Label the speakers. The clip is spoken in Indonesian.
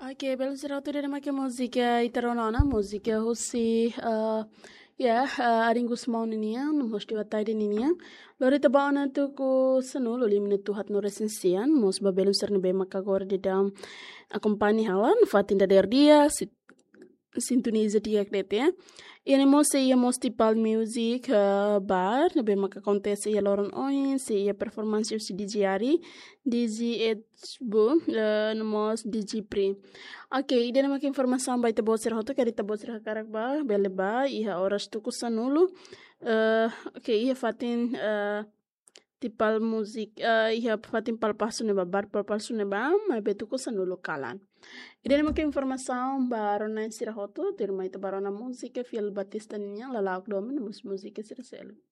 Speaker 1: Oke, bel sirautu dari make musika itaronana musika husi aringus mau ninian hosti watai de ninian lori tabaona tu ku senu loli menit hat no resensian mus babelu serni be makagor di dalam akompani halan fatin da dia sintoniza tiak dete ini mos ia mostipal music bar be maka kontes ia loron oin se ia performance si digiari digi bu nemos digi pri. Oke, ide nama informasi sampai tebosir hotu kari tebosir hakarak ba bele ba iha oras tu kusanulu. Oke, iha fatin tipal musik iha fatin pal pasu neba bar pal pasu neba mai betu kusanulu kalan. Ide nama informasi barona sirahotu dirma itu barona musik fil batista ninya lalak domen mus musik siraselu.